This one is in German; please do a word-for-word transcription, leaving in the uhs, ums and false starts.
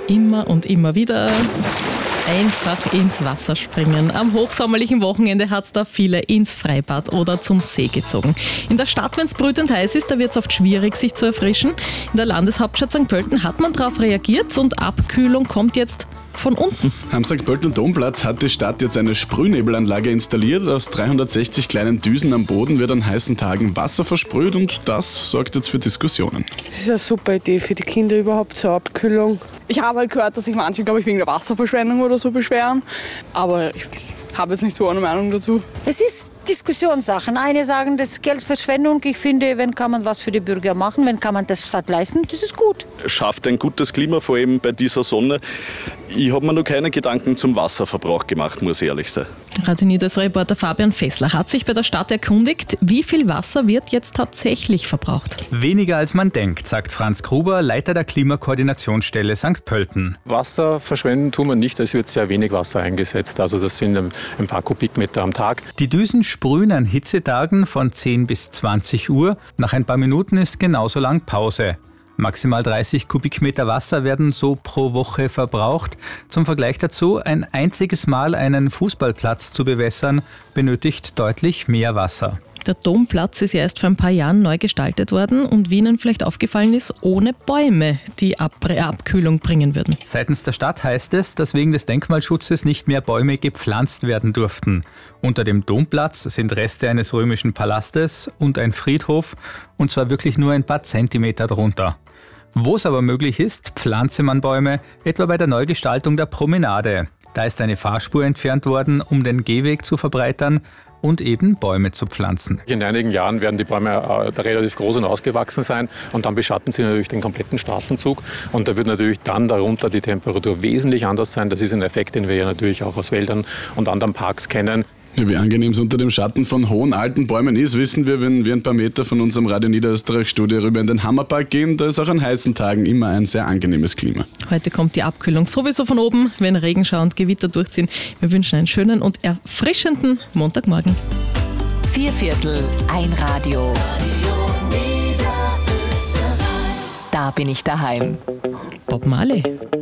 Immer und immer wieder einfach ins Wasser springen. Am hochsommerlichen Wochenende hat es da viele ins Freibad oder zum See gezogen. In der Stadt, wenn es brütend heiß ist, da wird es oft schwierig, sich zu erfrischen. In der Landeshauptstadt Sankt Pölten hat man darauf reagiert und Abkühlung kommt jetzt von unten. Am Sankt Pöltener Domplatz hat die Stadt jetzt eine Sprühnebelanlage installiert. Aus dreihundertsechzig kleinen Düsen am Boden wird an heißen Tagen Wasser versprüht und das sorgt jetzt für Diskussionen. Das ist eine super Idee für die Kinder überhaupt zur Abkühlung. Ich habe halt gehört, dass sich manche, glaube ich, wegen der Wasserverschwendung oder so beschweren. Aber ich habe jetzt nicht so eine Meinung dazu. Es ist Diskussionssachen. Eine sagen, das ist Geldverschwendung. Ich finde, wenn kann man was für die Bürger machen, wenn kann man das Stadt leisten, das ist gut. Schafft ein gutes Klima, vor allem bei dieser Sonne. Ich habe mir noch keine Gedanken zum Wasserverbrauch gemacht, muss ich ehrlich sein. Radio Niederösterreich-Reporter Fabian Fessler hat sich bei der Stadt erkundigt, wie viel Wasser wird jetzt tatsächlich verbraucht. Weniger als man denkt, sagt Franz Gruber, Leiter der Klimakoordinationsstelle Sankt Pölten. Wasser verschwenden tun wir nicht, es wird sehr wenig Wasser eingesetzt, also das sind ein paar Kubikmeter am Tag. Die Düsen sprühen an Hitzetagen von zehn bis zwanzig Uhr. Nach ein paar Minuten ist genauso lang Pause. Maximal dreißig Kubikmeter Wasser werden so pro Woche verbraucht. Zum Vergleich dazu, ein einziges Mal einen Fußballplatz zu bewässern, benötigt deutlich mehr Wasser. Der Domplatz ist ja erst vor ein paar Jahren neu gestaltet worden und wie Ihnen vielleicht aufgefallen ist, ohne Bäume, die Ab- Abkühlung bringen würden. Seitens der Stadt heißt es, dass wegen des Denkmalschutzes nicht mehr Bäume gepflanzt werden durften. Unter dem Domplatz sind Reste eines römischen Palastes und ein Friedhof, und zwar wirklich nur ein paar Zentimeter drunter. Wo es aber möglich ist, pflanze man Bäume, etwa bei der Neugestaltung der Promenade. Da ist eine Fahrspur entfernt worden, um den Gehweg zu verbreitern und eben Bäume zu pflanzen. In einigen Jahren werden die Bäume äh, relativ groß und ausgewachsen sein und dann beschatten sie natürlich den kompletten Straßenzug und da wird natürlich dann darunter die Temperatur wesentlich anders sein. Das ist ein Effekt, den wir ja natürlich auch aus Wäldern und anderen Parks kennen. Ja, wie angenehm es unter dem Schatten von hohen alten Bäumen ist, wissen wir, wenn wir ein paar Meter von unserem Radio Niederösterreich-Studio rüber in den Hammerpark gehen. Da ist auch an heißen Tagen immer ein sehr angenehmes Klima. Heute kommt die Abkühlung sowieso von oben, wenn Regenschauer und Gewitter durchziehen. Wir wünschen einen schönen und erfrischenden Montagmorgen. Vier Viertel, ein Radio. Da bin ich daheim. Bob Marley.